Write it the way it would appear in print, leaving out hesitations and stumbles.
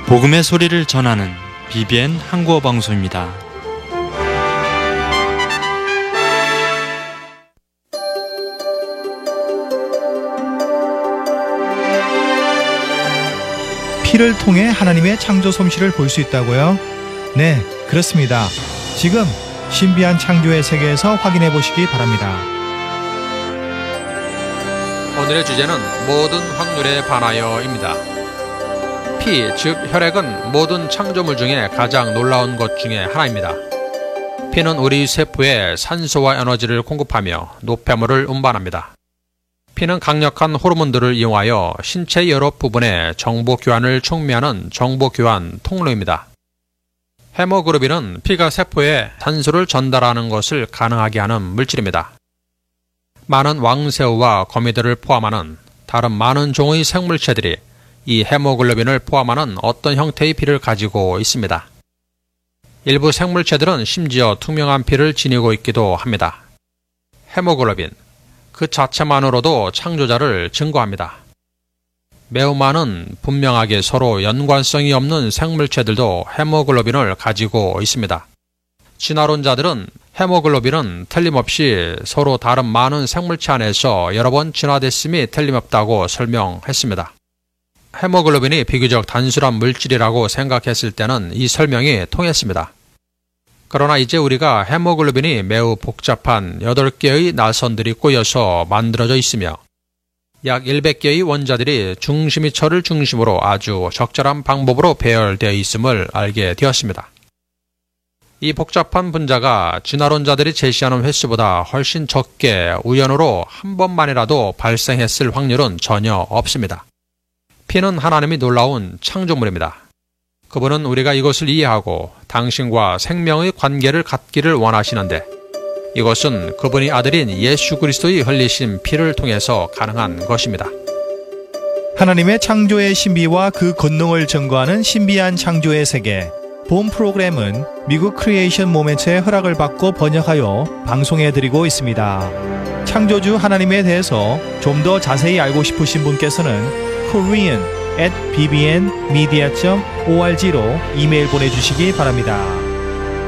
복음의 소리를 전하는 BBN 한국어 방송입니다. 피를 통해 하나님의 창조 솜씨를 볼 수 있다고요? 네, 그렇습니다. 지금 신비한 창조의 세계에서 확인해 보시기 바랍니다. 오늘의 주제는 모든 확률에 반하여입니다. 피, 즉 혈액은 모든 창조물 중에 가장 놀라운 것 중에 하나입니다. 피는 우리 세포에 산소와 에너지를 공급하며 노폐물을 운반합니다. 피는 강력한 호르몬들을 이용하여 신체 여러 부분의 정보 교환을 촉매하는 정보 교환 통로입니다. 헤모글로빈은 피가 세포에 산소를 전달하는 것을 가능하게 하는 물질입니다. 많은 왕새우와 거미들을 포함하는 다른 많은 종의 생물체들이 이 헤모글로빈을 포함하는 어떤 형태의 피를 가지고 있습니다. 일부 생물체들은 심지어 투명한 피를 지니고 있기도 합니다. 헤모글로빈, 그 자체만으로도 창조자를 증거합니다. 매우 많은 분명하게 서로 연관성이 없는 생물체들도 헤모글로빈을 가지고 있습니다. 진화론자들은 헤모글로빈은 틀림없이 서로 다른 많은 생물체 안에서 여러 번 진화됐음이 틀림없다고 설명했습니다. 헤모글로빈이 비교적 단순한 물질이라고 생각했을 때는 이 설명이 통했습니다. 그러나 이제 우리가 헤모글로빈이 매우 복잡한 8개의 나선들이 꼬여서 만들어져 있으며 약 100개의 원자들이 중심이철을 중심으로 아주 적절한 방법으로 배열되어 있음을 알게 되었습니다. 이 복잡한 분자가 진화론자들이 제시하는 횟수보다 훨씬 적게 우연으로 한 번만이라도 발생했을 확률은 전혀 없습니다. 피는 하나님이 놀라운 창조물입니다. 그분은 우리가 이것을 이해하고 당신과 생명의 관계를 갖기를 원하시는데 이것은 그분의 아들인 예수 그리스도의 흘리신 피를 통해서 가능한 것입니다. 하나님의 창조의 신비와 그 권능을 증거하는 신비한 창조의 세계. 본 프로그램은 미국 크리에이션 모멘트의 허락을 받고 번역하여 방송해드리고 있습니다. 창조주 하나님에 대해서 좀 더 자세히 알고 싶으신 분께서는 korean@bbnmedia.org로 이메일 보내주시기 바랍니다.